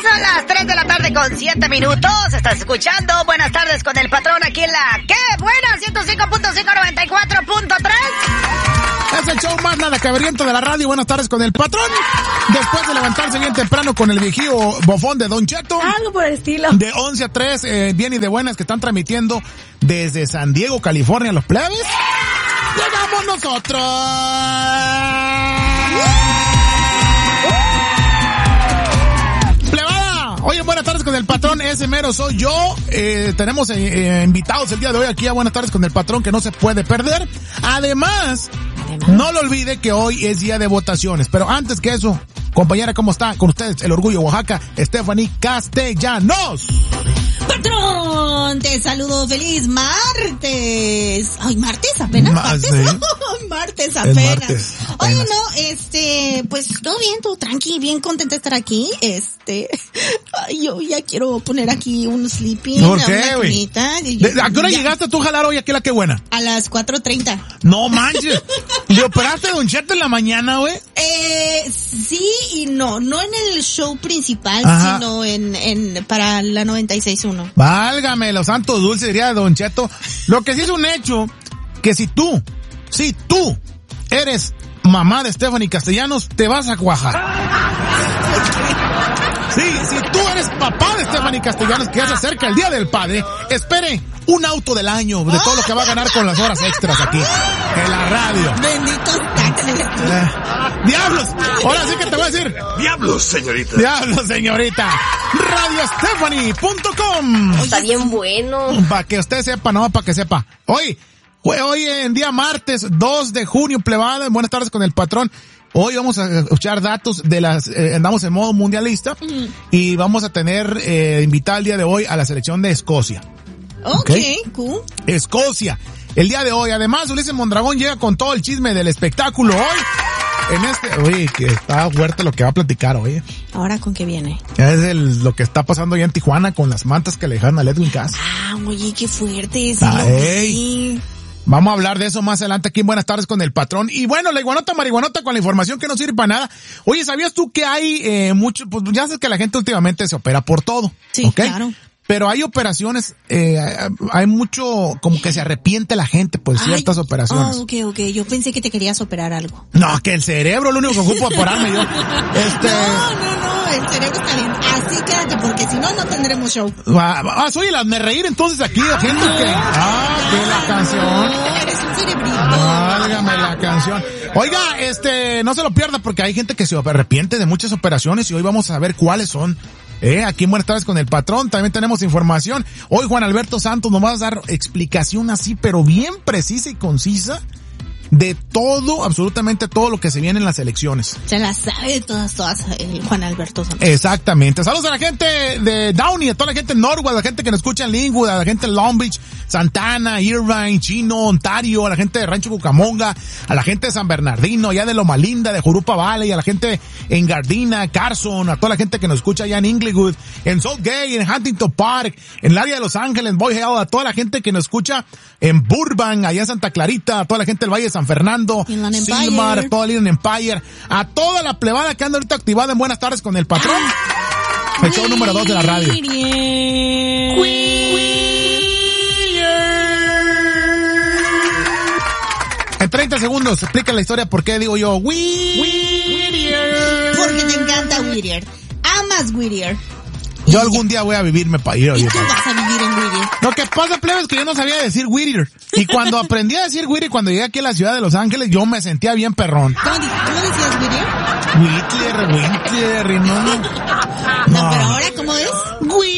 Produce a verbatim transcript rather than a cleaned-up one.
Son las tres de la tarde con siete minutos. Estás escuchando Buenas Tardes con el Patrón aquí en la ¡Qué buena! ciento cinco punto cinco, noventa y cuatro punto tres. Es el show más nada cabriento de la radio. Buenas Tardes con el Patrón. Después de levantarse bien temprano con el viejillo bofón de Don Cheto. Algo por el estilo. De once a tres, eh, bien y de buenas, que están transmitiendo desde San Diego, California, los plebes. ¡Llegamos nosotros! ¡Plebada! Oye, Buenas Tardes con el Patrón, ese mero soy yo. Eh, tenemos eh, eh, invitados el día de hoy aquí a Buenas Tardes con el Patrón, que no se puede perder. Además, Además, no lo olvide que hoy es día de votaciones. Pero antes que eso, compañera, ¿cómo está? Con ustedes, el orgullo de Oaxaca, Stephanie Castellanos. Patrón, te saludo, feliz martes. Ay, martes apenas, Ma- martes. sí. martes apenas. Martes, apenas. Oye, no, este, pues todo bien, todo tranqui, bien contenta de estar aquí. Este, ay, yo ya quiero poner aquí un sleeping. ¿Por una qué, güey? cunita. ¿De- ¿A qué hora Ya. llegaste tú a jalar hoy aquí la Qué Buena? A las cuatro treinta. No manches. ¿Le operaste a Don Cheto en la mañana, güey? Eh, sí y no, no en el show principal, Ajá. sino en, en, para la noventa y seis punto uno. Válgame, los santos dulces, diría Don Cheto. Lo que sí es un hecho, que si tú, si tú eres mamá de Stephanie Castellanos, te vas a cuajar. Sí, si tú eres papá de Stephanie Castellanos, que ya se acerca el Día del Padre, espere un auto del año de todo lo que va a ganar con las horas extras aquí, en la radio. Benditos taxis. Eh, ¡Diablos! Ahora sí que te voy a decir. ¡Diablos, señorita! ¡Diablos, señorita! radio stephanie punto com. Está bien bueno. Para que usted sepa, no, para que sepa. Hoy, hoy en día martes dos de junio, plebada, Buenas Tardes con el Patrón. Hoy vamos a escuchar datos de las, eh, andamos en modo mundialista mm. y vamos a tener eh, invitada el día de hoy a la selección de Escocia. Ok, okay. Cool. Escocia, el día de hoy. Además, Ulises Mondragón llega con todo el chisme del espectáculo hoy. En este, oye, que está fuerte lo que va a platicar hoy. ¿Ahora con qué viene? Es el, lo que está pasando allá en Tijuana con las mantas que le dejaron a Edwin Cass. Ah, oye, qué fuerte. Sí, ah, lo vi. Vamos a hablar de eso más adelante aquí en Buenas Tardes con el Patrón. Y bueno, la iguanota marihuanota con la información que no sirve para nada. Oye, ¿sabías tú que hay eh, mucho? Pues ya sabes que la gente últimamente se opera por todo. Sí, ¿okay? Claro. Pero hay operaciones, eh, hay mucho, como que se arrepiente la gente por ciertas Ay, operaciones. Oh, ok, ok. Yo pensé que te querías operar algo. No, que el cerebro, lo único que ocupo operarme yo. Este... No, no, no, el cerebro está bien. Así quédate, porque si no, no tendremos show. Ah, ah oye, hazme reír entonces aquí, la gente que... Ah, que la canción. No, eres un cerebrito. Válgame la canción. Oiga, este, no se lo pierda porque hay gente que se arrepiente de muchas operaciones y hoy vamos a ver cuáles son. Eh, aquí en Buenas Tardes con el Patrón también tenemos información. Hoy Juan Alberto Santos nos va a dar explicación así, pero bien precisa y concisa de todo, absolutamente todo lo que se viene en las elecciones. Se la sabe de todas, todas, el Juan Alberto Santos. Exactamente. Saludos a la gente de Downey, a toda la gente en Norwood, a la gente que nos escucha en Linwood, a la gente en Long Beach, Santana, Irvine, Chino, Ontario, a la gente de Rancho Cucamonga, a la gente de San Bernardino, allá de Loma Linda, de Jurupa Valley, a la gente en Gardena, Carson, a toda la gente que nos escucha allá en Inglewood, en Salt Gate, en Huntington Park, en el área de Los Ángeles, en Boy Hill, a toda la gente que nos escucha en Burbank, allá en Santa Clarita, a toda la gente del Valle de San Fernando, Silmar, a toda la Inland Empire, a toda la plebada que anda ahorita activada en Buenas Tardes con el Patrón. El show número dos de la radio. En treinta segundos, explica la historia por qué digo yo Whittier. Porque te encanta Whittier. Amas Whittier. Yo algún día voy a vivirme para ir. ¿Y tú vas a vivir en Whittier? Lo que pasa, plebe, es que yo no sabía decir Whittier. Y cuando aprendí a decir Whittier, cuando llegué aquí a la ciudad de Los Ángeles, yo me sentía bien perrón. ¿Cómo, cómo decías Whittier? Whittier, Whittier, y no, no. No, pero ahora, ¿cómo es? Whittier.